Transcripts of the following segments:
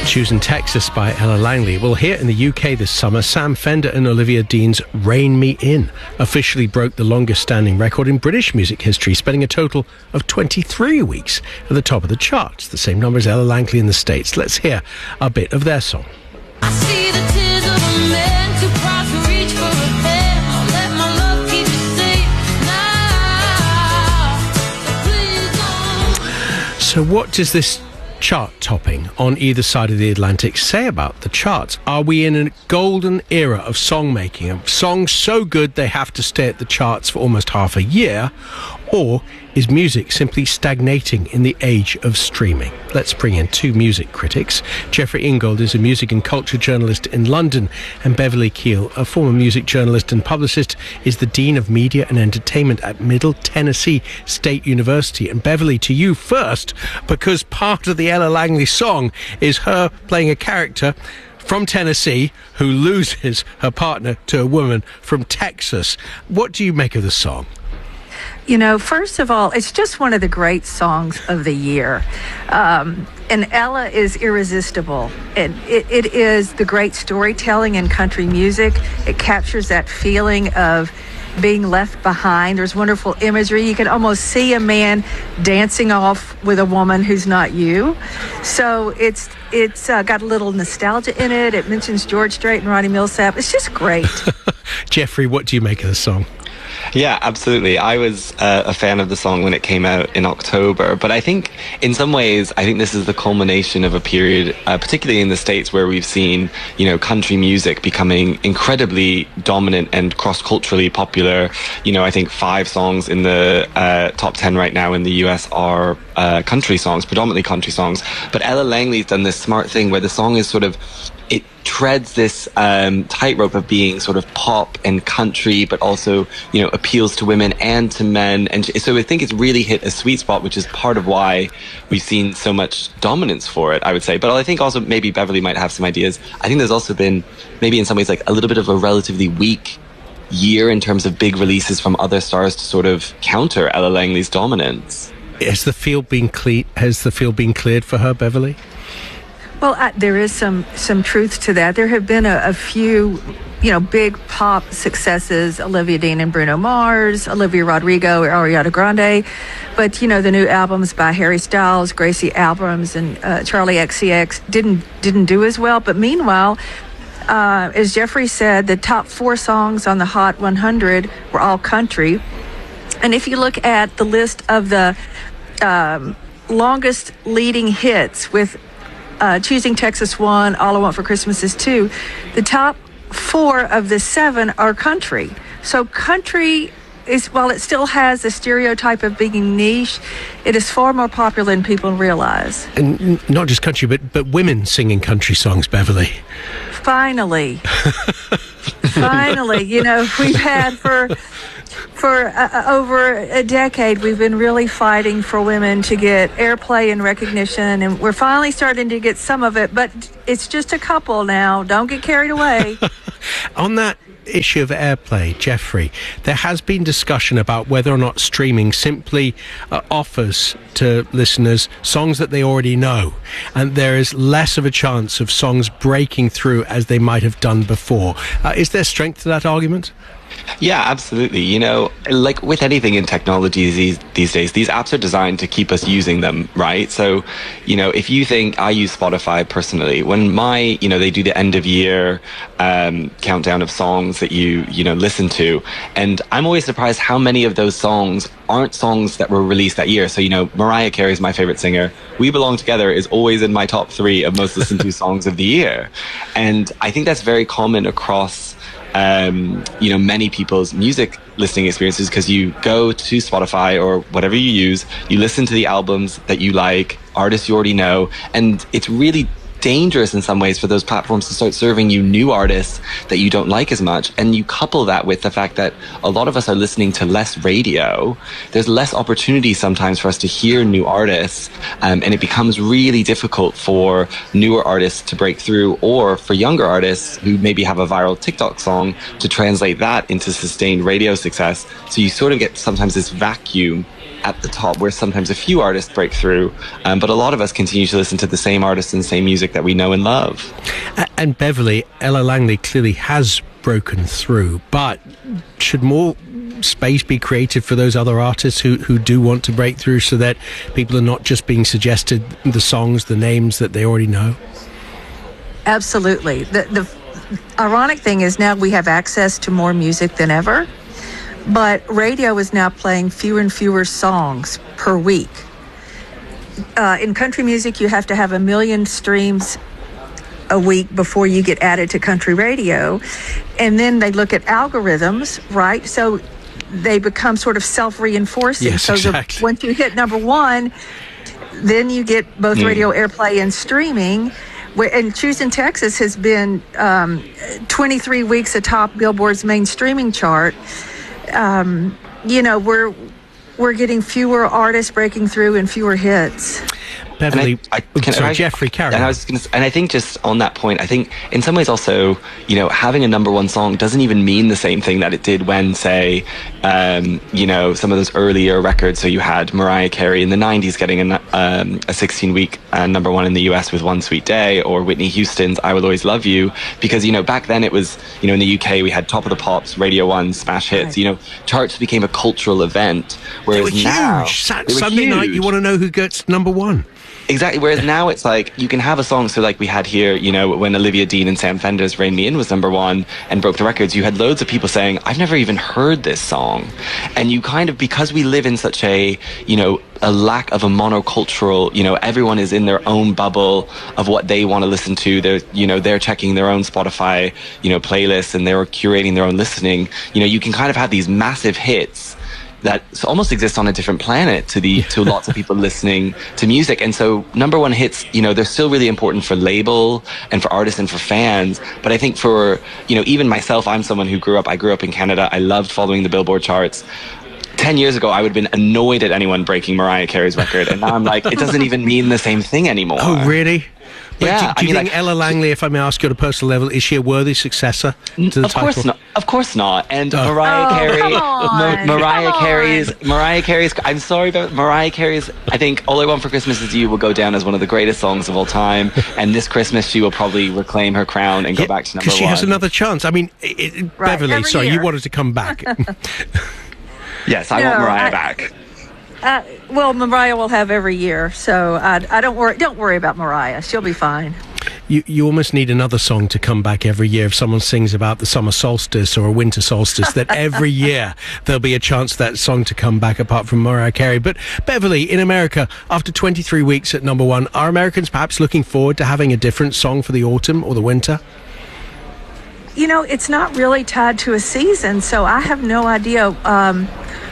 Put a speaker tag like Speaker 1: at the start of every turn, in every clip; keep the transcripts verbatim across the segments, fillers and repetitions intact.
Speaker 1: Choosing Texas by Ella Langley. Well, here in the U K this summer, Sam Fender and Olivia Dean's Rein Me In officially broke the longest standing record in British music history, spending a total of twenty-three weeks at the top of the charts, the same number as Ella Langley in the States. Let's hear a bit of their song.
Speaker 2: I see the tears of a man too proud to reach for a hand. I'll let my love keep you safe now. So please don't.
Speaker 1: So what does this chart topping on either side of the Atlantic say about the charts? Are we in a golden era of song making, of songs so good they have to stay at the charts for almost half a year? Or is music simply stagnating in the age of streaming? Let's bring in two music critics. Jeffrey Ingold is a music and culture journalist in London, and Beverly Keel, a former music journalist and publicist, is the Dean of Media and Entertainment at Middle Tennessee State University. And Beverly, to you first, because part of the Ella Langley song is her playing a character from Tennessee who loses her partner to a woman from Texas. What do you make of the song?
Speaker 3: You know, first of all, it's just one of the great songs of the year. Um, and Ella is irresistible. And it, it is the great storytelling in country music. It captures that feeling of being left behind. There's wonderful imagery. You can almost see a man dancing off with a woman who's not you. So it's it's uh, got a little nostalgia in it. It mentions George Strait and Ronnie Millsap. It's just great.
Speaker 1: Jeffrey, what do you make of the song?
Speaker 4: Yeah, absolutely. I was uh, a fan of the song when it came out in October, but I think in some ways, I think this is the culmination of a period, uh, particularly in the States, where we've seen, you know, country music becoming incredibly dominant and cross-culturally popular. You know, I think five songs in the uh, top ten right now in the U S are uh, country songs, predominantly country songs. But Ella Langley's done this smart thing where the song is sort of, it treads this um, tightrope of being sort of pop and country, but also, you know, appeals to women and to men. And so I think it's really hit a sweet spot, which is part of why we've seen so much dominance for it, I would say. But I think also maybe Beverly might have some ideas. I think there's also been maybe in some ways like a little bit of a relatively weak year in terms of big releases from other stars to sort of counter Ella Langley's dominance.
Speaker 1: Has the field been cle- Has the field been cleared for her, Beverly?
Speaker 3: Well, I, there is some some truth to that. There have been a, a few, you know, big pop successes: Olivia Dean and Bruno Mars, Olivia Rodrigo, Ariana Grande. But you know, the new albums by Harry Styles, Gracie Abrams, and uh, Charlie X C X didn't didn't do as well. But meanwhile, uh, as Jeffrey said, the top four songs on the Hot one hundred were all country. And if you look at the list of the um, longest leading hits with Uh, Choosing Texas one, All I Want for Christmas Is two, the top four of the seven are country. So country is, while it still has the stereotype of being niche, it is far more popular than people realize.
Speaker 1: And not just country, but, but women singing country songs, Beverly.
Speaker 3: Finally. Finally. You know, we've had for... For uh, over a decade, we've been really fighting for women to get airplay and recognition, and we're finally starting to get some of it, but it's just a couple now. Don't get carried away.
Speaker 1: On that issue of airplay, Jeffrey, there has been discussion about whether or not streaming simply uh, offers to listeners songs that they already know, and there is less of a chance of songs breaking through as they might have done before. Uh, is there strength to that argument?
Speaker 4: Yeah, absolutely. You know, like with anything in technology these, these days, these apps are designed to keep us using them, right? So, you know, if you think, I use Spotify personally, when my, you know, they do the end of year um, countdown of songs that you, you know, listen to, and I'm always surprised how many of those songs aren't songs that were released that year. So, you know, Mariah Carey is my favorite singer. We Belong Together is always in my top three of most listened to songs of the year. And I think that's very common across Um, you know, many people's music listening experiences, because you go to Spotify or whatever you use, you listen to the albums that you like, artists you already know, and it's really dangerous in some ways for those platforms to start serving you new artists that you don't like as much. And you couple that with the fact that a lot of us are listening to less radio. There's less opportunity sometimes for us to hear new artists, um, and it becomes really difficult for newer artists to break through, or for younger artists who maybe have a viral TikTok song to translate that into sustained radio success. So you sort of get sometimes this vacuum at the top where sometimes a few artists break through, um, but a lot of us continue to listen to the same artists and the same music that we know and love.
Speaker 1: And Beverly, Ella Langley clearly has broken through, but should more space be created for those other artists who, who do want to break through, so that people are not just being suggested the songs, the names that they already know?
Speaker 3: Absolutely. The, the ironic thing is now we have access to more music than ever, but radio is now playing fewer and fewer songs per week. Uh, in country music, you have to have a million streams a week before you get added to country radio. And then they look at algorithms, right? So they become sort of self-reinforcing.
Speaker 1: Yes,
Speaker 3: so
Speaker 1: exactly.
Speaker 3: the, once you hit number one, then you get both mm. radio airplay and streaming. And Choosing Texas has been um, twenty-three weeks atop Billboard's main streaming chart. Um, you know, we're we're getting fewer artists breaking through and fewer hits.
Speaker 1: Beverly,
Speaker 4: I, I, can,
Speaker 1: sorry,
Speaker 4: I,
Speaker 1: Jeffrey, carry
Speaker 4: and
Speaker 1: on.
Speaker 4: I was gonna, and I think just on that point, I think in some ways also, you know, having a number one song doesn't even mean the same thing that it did when, say, um, you know, some of those earlier records. So you had Mariah Carey in the nineties getting a, um, a sixteen-week uh, number one in the U S with One Sweet Day, or Whitney Houston's I Will Always Love You, because, you know, back then it was, you know, in the U K we had Top of the Pops, Radio One, smash hits. Right. You know, charts became a cultural event. Whereas
Speaker 1: they were
Speaker 4: now,
Speaker 1: huge. Sa-
Speaker 4: they were
Speaker 1: Sunday
Speaker 4: huge.
Speaker 1: night, you want to know who gets number one.
Speaker 4: Exactly. Whereas now it's like you can have a song. So like we had here, you know, when Olivia Dean and Sam Fender's Rain Me In was number one and broke the records, you had loads of people saying, I've never even heard this song. And you kind of, because we live in such a, you know, a lack of a monocultural, you know, everyone is in their own bubble of what they want to listen to. They're, you know, they're checking their own Spotify, you know, playlists, and they're curating their own listening. You know, you can kind of have these massive hits that almost exists on a different planet to the to lots of people listening to music. And so number one hits, you know, they're still really important for label and for artists and for fans. But I think for, you know, even myself, I'm someone who grew up, I grew up in Canada. I loved following the Billboard charts. Ten years ago, I would have been annoyed at anyone breaking Mariah Carey's record. And now I'm like, it doesn't even mean the same thing anymore.
Speaker 1: Oh, really? But
Speaker 4: yeah,
Speaker 1: do, do
Speaker 4: I
Speaker 1: you
Speaker 4: mean,
Speaker 1: think
Speaker 4: like,
Speaker 1: Ella Langley, if I may ask you on a personal level, is she a worthy successor to the
Speaker 4: of
Speaker 1: title?
Speaker 4: course not. Of course not. And
Speaker 1: Oh.
Speaker 4: Mariah
Speaker 3: Oh,
Speaker 4: Carey,
Speaker 3: come on,
Speaker 4: Ma- Mariah
Speaker 3: come
Speaker 4: Carey's,
Speaker 3: on.
Speaker 4: Mariah Carey's. I'm sorry, but Mariah Carey's. I think "All I Want for Christmas Is You" will go down as one of the greatest songs of all time. And this Christmas, she will probably reclaim her crown and go
Speaker 1: Yeah,
Speaker 4: back to number one.
Speaker 1: because she has another chance. I mean, it, it,
Speaker 3: Right,
Speaker 1: Beverly,
Speaker 3: every
Speaker 1: sorry,
Speaker 3: year.
Speaker 1: you wanted to come back.
Speaker 4: Yes, I
Speaker 3: No,
Speaker 4: want Mariah
Speaker 3: I-
Speaker 4: back.
Speaker 3: Uh, well, Mariah will have every year, so I, I don't worry. Don't worry about Mariah; she'll be fine.
Speaker 1: You, you almost need another song to come back every year. If someone sings about the summer solstice or a winter solstice, that every year there'll be a chance for that song to come back, apart from Mariah Carey. But Beverly, in America, after twenty-three weeks at number one, are Americans perhaps looking forward to having a different song for the autumn or the winter?
Speaker 3: You know, it's not really tied to a season, so I have no idea. Um,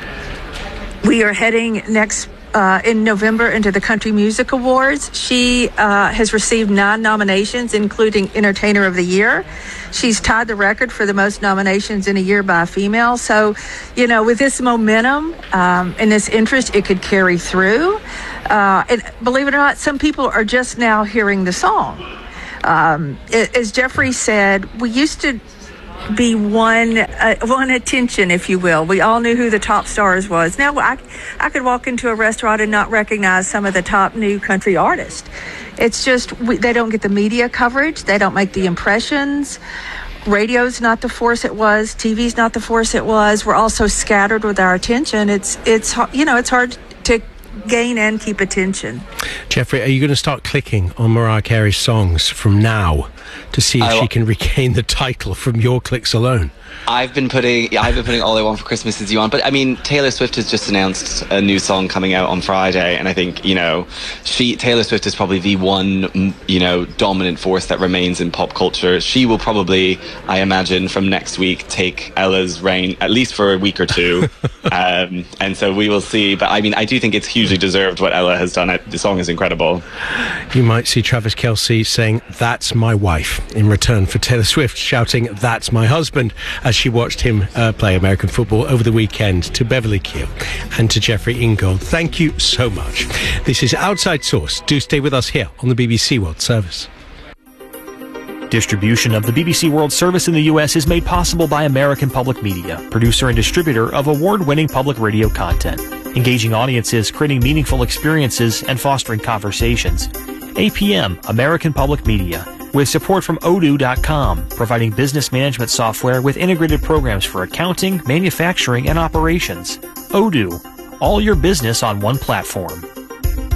Speaker 3: we are heading next uh, in November into the Country Music Awards. She uh, has received nine nominations, including Entertainer of the Year. She's tied the record for the most nominations in a year by a female. So, you know, with this momentum um, and this interest, it could carry through. Uh, and believe it or not, some people are just now hearing the song. Um, as Jeffrey said, we used to be one uh, one attention, if you will. We all knew who the top stars was. Now I, I could walk into a restaurant and not recognize some of the top new country artists. It's just we, they don't get the media coverage. They don't make the impressions. Radio's not the force it was. T V's not the force it was. We're all so scattered with our attention. It's it's you know it's hard to gain and keep attention.
Speaker 1: Jeffrey, are you going to start clicking on Mariah Carey's songs from now to see if
Speaker 4: I-
Speaker 1: she can regain the title from your clicks alone?
Speaker 4: I've been putting I've been putting All I Want for Christmas Is You on, but I mean Taylor Swift has just announced a new song coming out on Friday, and I think, you know, she Taylor Swift is probably the one, you know, dominant force that remains in pop culture. She will probably, I imagine, from next week take Ella's reign at least for a week or two, um, and so we will see. But I mean, I do think it's hugely deserved what Ella has done. The song is incredible.
Speaker 1: You might see Travis Kelce saying, "That's my wife," in return for Taylor Swift shouting, "That's my husband," as she watched him uh, play American football over the weekend. To Beverly Keel and to Jeffrey Ingold, thank you so much. This is Outside Source. Do stay with us here on the B B C World Service.
Speaker 5: Distribution of the B B C World Service in the U S is made possible by American Public Media, producer and distributor of award-winning public radio content. engaging audiences, creating meaningful experiences, and fostering conversations. A P M, American Public Media, with support from Odoo dot com, providing business management software with integrated programs for accounting, manufacturing, and operations. Odoo, all your business on one platform.